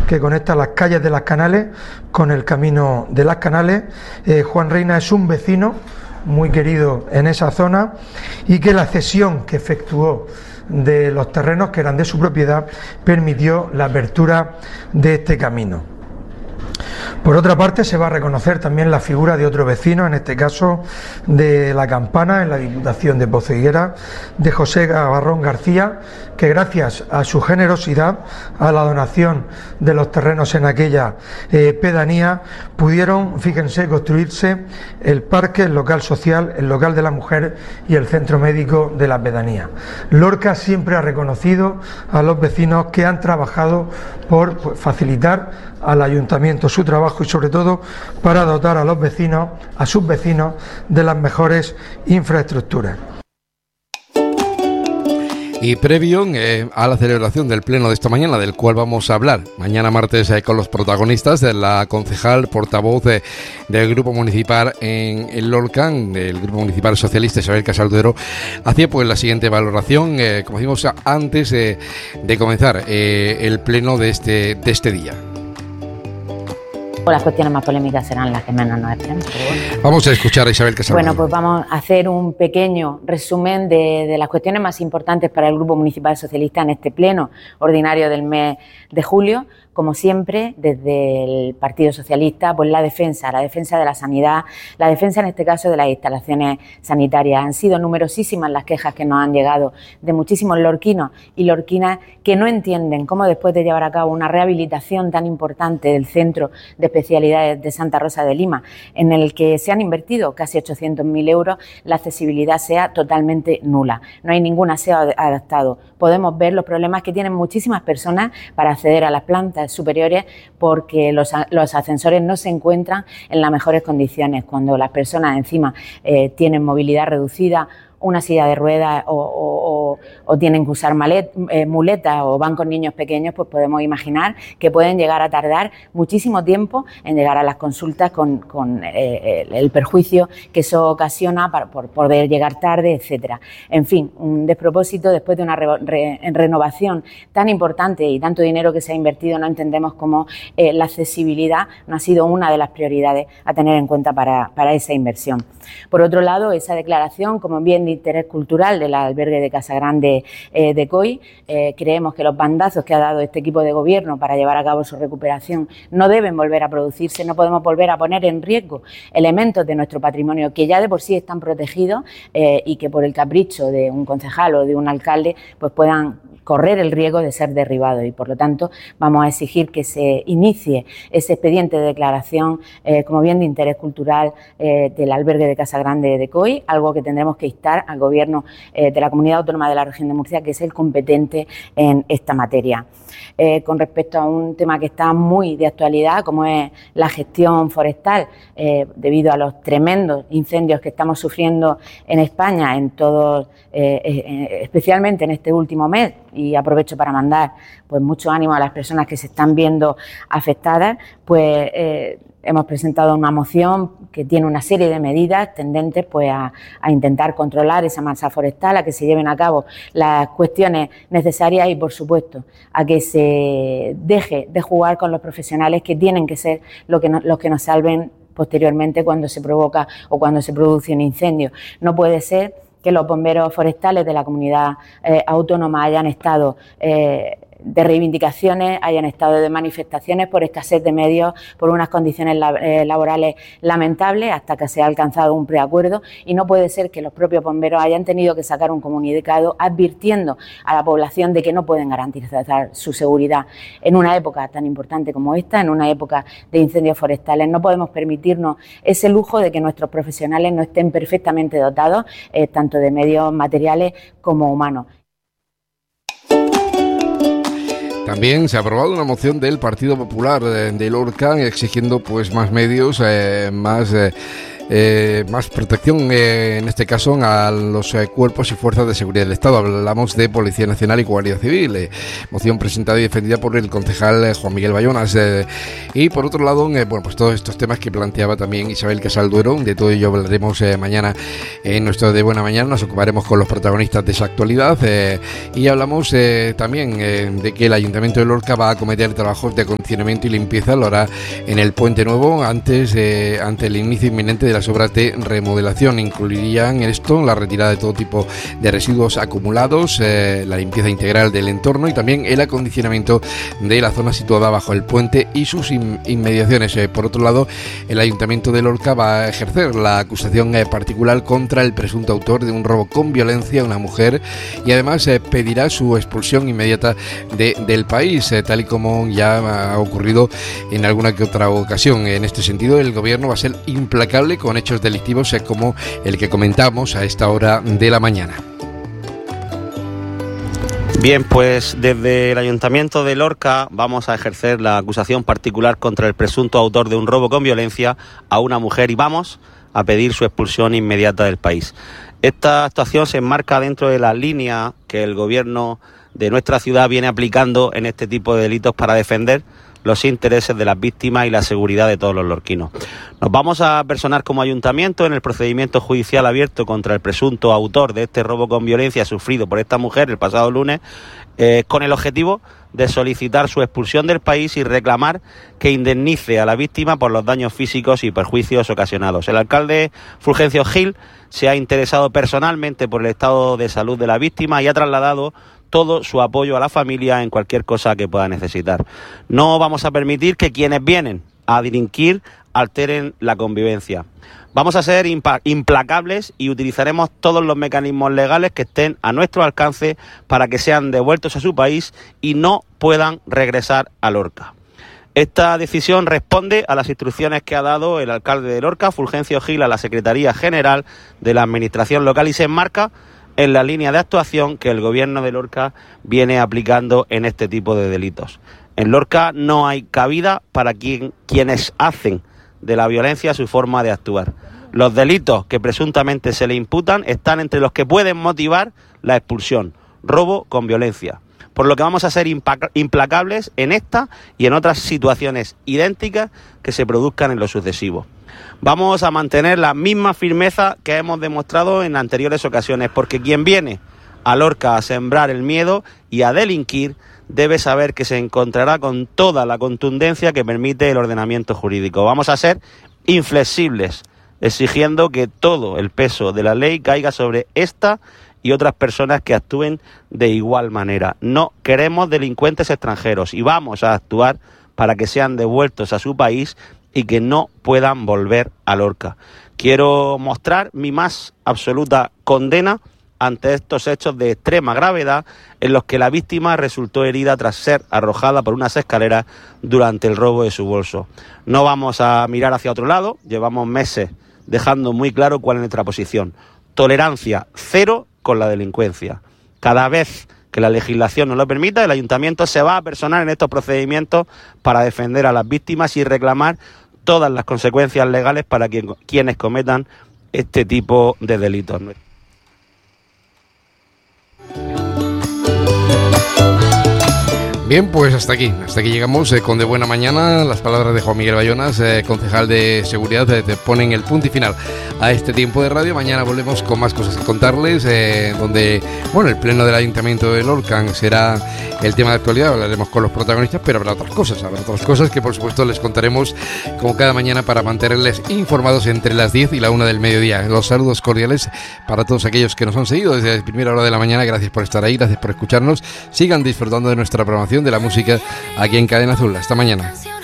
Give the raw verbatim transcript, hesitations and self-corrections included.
que conecta las calles de Las Canales con el camino de Las Canales. Eh, Juan Reina es un vecino muy querido en esa zona y que la cesión que efectuó de los terrenos que eran de su propiedad permitió la apertura de este camino. Por otra parte, se va a reconocer también la figura de otro vecino, en este caso de La Campana, en la Diputación de Pozo de Higuera, de José Gavarrón García, que gracias a su generosidad, a la donación de los terrenos en aquella eh, pedanía, pudieron, fíjense, construirse el parque, el local social, el local de la mujer y el centro médico de la pedanía. Lorca siempre ha reconocido a los vecinos que han trabajado por pues, facilitar al ayuntamiento su trabajo y sobre todo para dotar a los vecinos, a sus vecinos, de las mejores infraestructuras. Y previo eh, a la celebración del pleno de esta mañana, del cual vamos a hablar mañana martes eh, con los protagonistas, de la concejal portavoz de, del Grupo Municipal en el Lorca, del Grupo Municipal Socialista, Isabel Casaldero, hacía pues la siguiente valoración, eh, como decimos, antes eh, de comenzar eh, el pleno de este, de este día. Las cuestiones más polémicas serán las que menos nos esperemos. Bueno. Vamos a escuchar a Isabel Casaldero. Bueno, pues vamos a hacer un pequeño resumen de, de las cuestiones más importantes para el Grupo Municipal Socialista en este pleno ordinario del mes de julio. Como siempre, desde el Partido Socialista, pues la defensa, la defensa de la sanidad, la defensa en este caso de las instalaciones sanitarias. Han sido numerosísimas las quejas que nos han llegado de muchísimos lorquinos y lorquinas que no entienden cómo después de llevar a cabo una rehabilitación tan importante del Centro de Especialidades de Santa Rosa de Lima, en el que se han invertido casi ochocientos mil euros, la accesibilidad sea totalmente nula. No hay ningún aseo adaptado. Podemos ver los problemas que tienen muchísimas personas para acceder a las plantas superiores porque los, los ascensores no se encuentran en las mejores condiciones. Cuando las personas encima eh, tienen movilidad reducida, una silla de ruedas o, o, o, o tienen que usar malet, eh, muletas o van con niños pequeños, pues podemos imaginar que pueden llegar a tardar muchísimo tiempo en llegar a las consultas con, con eh, el, el perjuicio que eso ocasiona para, por poder llegar tarde, etcétera. En fin, un despropósito después de una re, re, renovación tan importante y tanto dinero que se ha invertido. No entendemos cómo eh, la accesibilidad no ha sido una de las prioridades a tener en cuenta para, para esa inversión. Por otro lado, esa declaración como bien de interés cultural del albergue de Casa Grande eh, de Coy, eh, creemos que los bandazos que ha dado este equipo de gobierno para llevar a cabo su recuperación no deben volver a producirse. No podemos volver a poner en riesgo elementos de nuestro patrimonio que ya de por sí están protegidos eh, y que por el capricho de un concejal o de un alcalde pues puedan correr el riesgo de ser derribados, y por lo tanto vamos a exigir que se inicie ese expediente de declaración eh, como bien de interés cultural eh, del albergue de Casa Grande de Coy, algo que tendremos que instar al Gobierno eh, de la Comunidad Autónoma de la Región de Murcia, que es el competente en esta materia. Eh, con respecto a un tema que está muy de actualidad, como es la gestión forestal, eh, debido a los tremendos incendios que estamos sufriendo en España, en todos, eh, eh, especialmente en este último mes, y aprovecho para mandar pues mucho ánimo a las personas que se están viendo afectadas, pues eh, hemos presentado una moción que tiene una serie de medidas tendentes pues a, a intentar controlar esa masa forestal, a que se lleven a cabo las cuestiones necesarias y, por supuesto, a que se deje de jugar con los profesionales que tienen que ser lo que no, los que nos salven posteriormente cuando se provoca o cuando se produce un incendio. No puede ser que los bomberos forestales de la comunidad eh, autónoma hayan estado eh, de reivindicaciones, hayan estado de manifestaciones por escasez de medios, por unas condiciones laborales lamentables, hasta que se ha alcanzado un preacuerdo, y no puede ser que los propios bomberos hayan tenido que sacar un comunicado advirtiendo a la población de que no pueden garantizar su seguridad en una época tan importante como esta, en una época de incendios forestales. No podemos permitirnos ese lujo de que nuestros profesionales no estén perfectamente dotados, eh, tanto de medios materiales como humanos. También se ha aprobado una moción del Partido Popular de, de Lorca exigiendo pues más medios, eh, más eh, eh, más protección, eh, en este caso a los eh, cuerpos y fuerzas de seguridad del Estado. Hablamos de Policía Nacional y Guardia Civil, eh, moción presentada y defendida por el concejal eh, Juan Miguel Bayonas. Eh, y por otro lado, eh, bueno, pues todos estos temas que planteaba también Isabel Casal Duero, de todo ello hablaremos eh, mañana en nuestro De Buena Mañana. Nos ocuparemos con los protagonistas de esa actualidad eh, y hablamos eh, también eh, de que el Ayuntamiento de Lorca va a acometer trabajos de acondicionamiento y limpieza. Lo hará en el Puente Nuevo antes eh, ante el inicio inminente de las obras de remodelación. Incluirían en esto la retirada de todo tipo de residuos acumulados, eh, la limpieza integral del entorno y también el acondicionamiento de la zona situada bajo el puente y sus in- inmediaciones. Eh, por otro lado, el Ayuntamiento de Lorca va a ejercer la acusación eh, particular contra el presunto autor de un robo con violencia a una mujer y además eh, pedirá su expulsión inmediata de, del país, eh, tal y como ya ha ocurrido en alguna que otra ocasión. En este sentido, el gobierno va a ser implacable con hechos delictivos eh, como el que comentamos a esta hora de la mañana. Bien, pues desde el Ayuntamiento de Lorca vamos a ejercer la acusación particular contra el presunto autor de un robo con violencia a una mujer y vamos a pedir su expulsión inmediata del país. Esta actuación se enmarca dentro de la línea que el gobierno de nuestra ciudad viene aplicando en este tipo de delitos para defender los intereses de las víctimas y la seguridad de todos los lorquinos. Nos vamos a personar como ayuntamiento en el procedimiento judicial abierto contra el presunto autor de este robo con violencia sufrido por esta mujer el pasado lunes, eh, con el objetivo de solicitar su expulsión del país y reclamar que indemnice a la víctima por los daños físicos y perjuicios ocasionados. El alcalde Fulgencio Gil se ha interesado personalmente por el estado de salud de la víctima y ha trasladado todo su apoyo a la familia en cualquier cosa que pueda necesitar. No vamos a permitir que quienes vienen a delinquir alteren la convivencia. Vamos a ser impa- implacables y utilizaremos todos los mecanismos legales que estén a nuestro alcance para que sean devueltos a su país y no puedan regresar a Lorca. Esta decisión responde a las instrucciones que ha dado el alcalde de Lorca, Fulgencio Gil, a la Secretaría General de la Administración Local y se enmarca en la línea de actuación que el gobierno de Lorca viene aplicando en este tipo de delitos. En Lorca no hay cabida para quien, quienes hacen de la violencia su forma de actuar. Los delitos que presuntamente se le imputan están entre los que pueden motivar la expulsión, robo con violencia. Por lo que vamos a ser implacables en esta y en otras situaciones idénticas que se produzcan en lo sucesivo. Vamos a mantener la misma firmeza que hemos demostrado en anteriores ocasiones, porque quien viene a Lorca a sembrar el miedo y a delinquir debe saber que se encontrará con toda la contundencia que permite el ordenamiento jurídico. Vamos a ser inflexibles, exigiendo que todo el peso de la ley caiga sobre esta y otras personas que actúen de igual manera. No queremos delincuentes extranjeros y vamos a actuar para que sean devueltos a su país y que no puedan volver a Lorca. Quiero mostrar mi más absoluta condena ante estos hechos de extrema gravedad en los que la víctima resultó herida tras ser arrojada por unas escaleras durante el robo de su bolso. No vamos a mirar hacia otro lado, llevamos meses dejando muy claro cuál es nuestra posición. Tolerancia cero con la delincuencia. Cada vez que la legislación nos lo permita, el ayuntamiento se va a personar en estos procedimientos para defender a las víctimas y reclamar todas las consecuencias legales para quien, quienes cometan este tipo de delitos. Bien, pues hasta aquí, hasta aquí llegamos eh, con De Buena Mañana. Las palabras de Juan Miguel Bayonas, eh, concejal de Seguridad, eh, te ponen el punto y final a este tiempo de radio. Mañana volvemos con más cosas que contarles, eh, donde, bueno, el pleno del Ayuntamiento de Lorca será el tema de actualidad. Hablaremos con los protagonistas, pero habrá otras cosas, habrá otras cosas que por supuesto les contaremos como cada mañana para mantenerles informados entre las diez y la una del mediodía. Los saludos cordiales para todos aquellos que nos han seguido desde la primera hora de la mañana. Gracias por estar ahí, gracias por escucharnos. Sigan disfrutando de nuestra programación, de la música aquí en Cadena Azul. Hasta mañana.